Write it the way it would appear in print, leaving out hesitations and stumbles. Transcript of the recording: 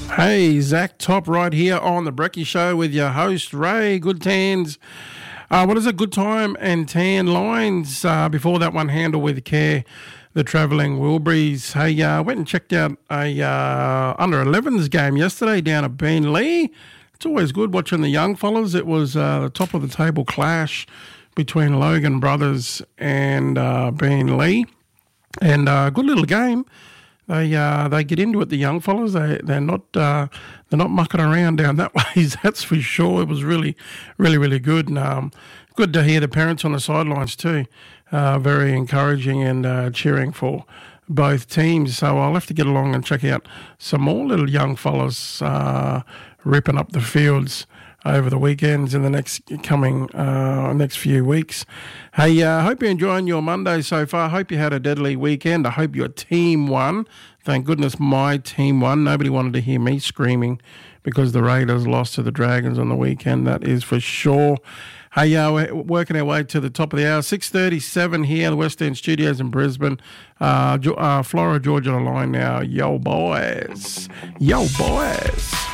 Hey, Zach Top right here on The Brekkie Show with your host, Ray. Good Tans. What is a good time and tan lines? Before that one, Handle with Care, the Travelling Wilburys. Hey, went and checked out a under 11s game yesterday down at Beenleigh. It's always good watching the young fellas. It was the top of the table clash between Logan Brothers and Beenleigh, and a good little game. They get into it, the young fellas. They're not mucking around down that way. That's for sure. It was really good, and good to hear the parents on the sidelines too. Very encouraging and cheering for both teams. So I'll have to get along and check out some more little young fellas ripping up the fields over the weekends in the next few weeks. Hey, I hope you're enjoying your Monday so far. I hope you had a deadly weekend. I hope your team won. Thank goodness my team won. Nobody wanted to hear me screaming because the Raiders lost to the Dragons on the weekend. That is for sure. Hey, we're working our way to the top of the hour. 6:37 here, the West End Studios in Brisbane. Flora, Georgia on the line now. Yo, boys.